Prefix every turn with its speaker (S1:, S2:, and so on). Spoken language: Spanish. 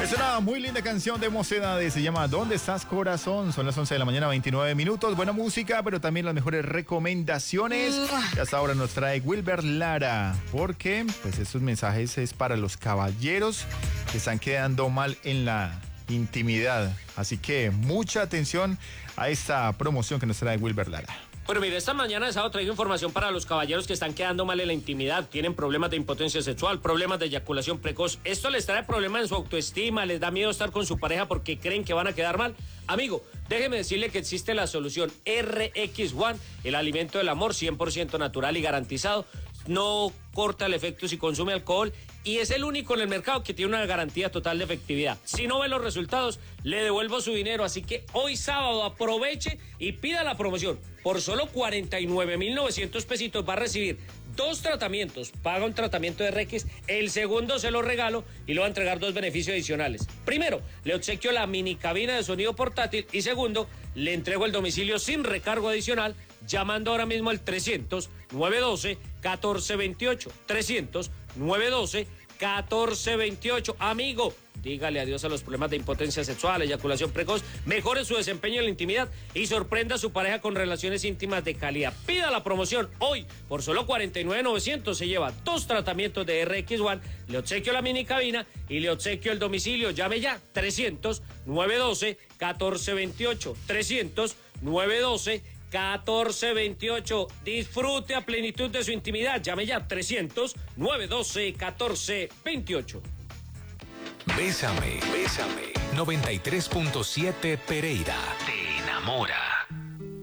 S1: Es una muy linda canción de Mocedades, se llama ¿Dónde estás, corazón? Son las 11 de la mañana, 29 minutos. Buena música, pero también las mejores recomendaciones. Y hasta ahora nos trae Wilber Lara, porque pues estos mensajes es para los caballeros que están quedando mal en la intimidad. Así que mucha atención a esta promoción que nos trae Wilber Lara.
S2: Pero mire, esta mañana de sábado traigo información para los caballeros que están quedando mal en la intimidad, tienen problemas de impotencia sexual, problemas de eyaculación precoz. Esto les trae problemas en su autoestima, les da miedo estar con su pareja porque creen que van a quedar mal. Amigo, déjeme decirle que existe la solución RX1, el alimento del amor 100% natural y garantizado. No corta el efecto si consume alcohol y es el único en el mercado que tiene una garantía total de efectividad. Si no ve los resultados, le devuelvo su dinero. Así que hoy sábado aproveche y pida la promoción. Por solo 49.900 pesitos va a recibir 2 tratamientos. Paga un tratamiento de RX, el segundo se lo regalo y le va a entregar 2 beneficios adicionales. Primero, le obsequio la mini cabina de sonido portátil y segundo, le entrego el domicilio sin recargo adicional llamando ahora mismo al 300-912-1428. 300-912-1428. Amigo, dígale adiós a los problemas de impotencia sexual, eyaculación precoz, mejore su desempeño en la intimidad y sorprenda a su pareja con relaciones íntimas de calidad. Pida la promoción hoy por solo 49.900. Se lleva 2 tratamientos de RX1, le obsequio la mini cabina y le obsequio el domicilio. Llame ya, 300-912-1428. 300-912-1428. Disfrute a plenitud de su intimidad. Llame ya, 300-912-1428.
S3: Bésame, bésame. 93.7 Pereira. Te enamora.